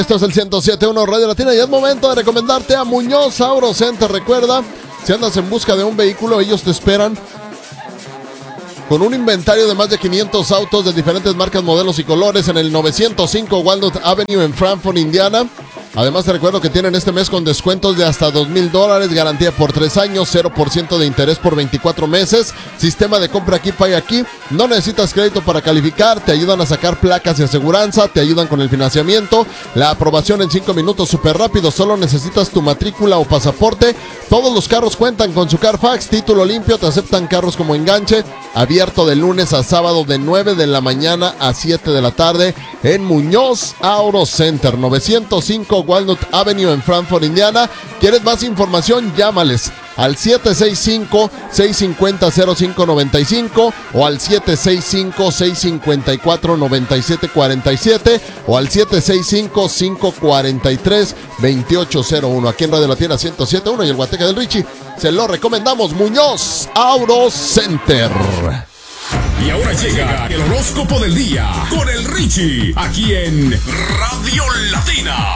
Esto es el 107.1 Radio Latina y es momento de recomendarte a Muñoz Auto Center. Recuerda, si andas en busca de un vehículo, ellos te esperan con un inventario de más de 500 autos de diferentes marcas, modelos y colores en el 905 Walnut Avenue en Frankfort, Indiana. Además te recuerdo que tienen este mes con descuentos de hasta $2,000, garantía por 3 años, 0% de interés por 24 meses, sistema de compra aquí, paga aquí, no necesitas crédito para calificar, te ayudan a sacar placas y aseguranza, te ayudan con el financiamiento, la aprobación en 5 minutos súper rápido, solo necesitas tu matrícula o pasaporte, todos los carros cuentan con su Carfax, título limpio, te aceptan carros como enganche, abierto de lunes a sábado de 9 de la mañana a 7 de la tarde en Muñoz Auto Center, 905 Walnut Avenue en Frankfort, Indiana. ¿Quieres más información? Llámales al 765-650-0595 o al 765-654-9747 o al 765-543-2801. Aquí en Radio Latina 107.1 y el Guateque del Richie. Se lo recomendamos, Muñoz Auto Center. Y ahora llega el horóscopo del día con el Richie, aquí en Radio Latina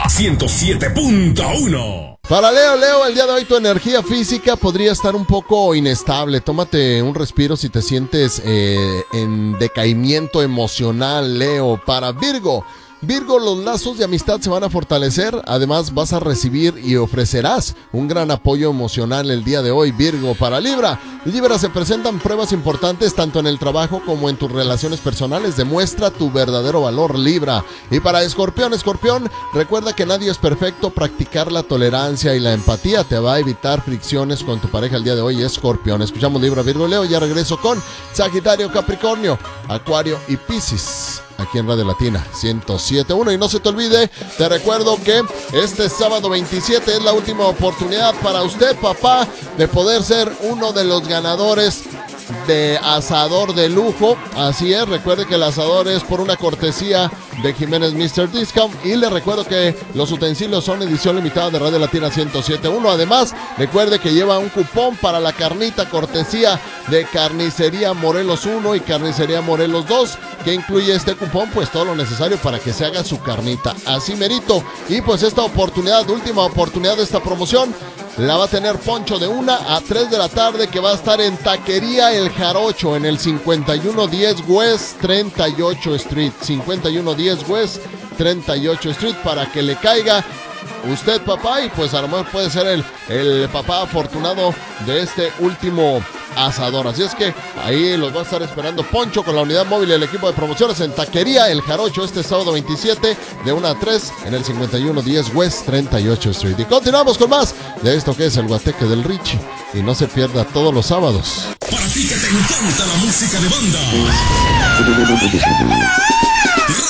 107.1. Para Leo, el día de hoy tu energía física podría estar un poco inestable. Tómate un respiro si te sientes en decaimiento emocional, Leo. Para Virgo, los lazos de amistad se van a fortalecer, además vas a recibir y ofrecerás un gran apoyo emocional el día de hoy, Virgo. Para Libra, se presentan pruebas importantes tanto en el trabajo como en tus relaciones personales, demuestra tu verdadero valor, Libra. Y para Escorpión, recuerda que nadie es perfecto, practicar la tolerancia y la empatía te va a evitar fricciones con tu pareja el día de hoy, Escorpión. Escuchamos Libra, Virgo, Leo, ya regreso con Sagitario, Capricornio, Acuario y Piscis. Aquí en Radio Latina 107.1. Y no se te olvide, te recuerdo que este sábado 27 es la última oportunidad para usted, papá, de poder ser uno de los ganadores de asador de lujo. Así es, recuerde que el asador es por una cortesía de Jiménez Mr. Discount. Y le recuerdo que los utensilios son edición limitada de Radio Latina 107.1. Además, recuerde que lleva un cupón para la carnita cortesía de Carnicería Morelos 1 y Carnicería Morelos 2, que incluye este cupón, pues todo lo necesario para que se haga su carnita. Así merito. Y pues esta oportunidad, última oportunidad de esta promoción, la va a tener Poncho de 1 a 3 de la tarde, que va a estar en Taquería El Jarocho en el 5110 West 38 Street. 5110 West 38 Street, para que le caiga usted, papá, y pues a lo mejor puede ser el papá afortunado de este último asador. Así es que ahí los va a estar esperando Poncho con la unidad móvil y el equipo de promociones en Taquería El Jarocho este sábado 27 de 1 a 3 en el 5110 West 38 Street. Y continuamos con más de esto que es el Guateque del Richie, y no se pierda todos los sábados. Para ti que te encanta la música de banda,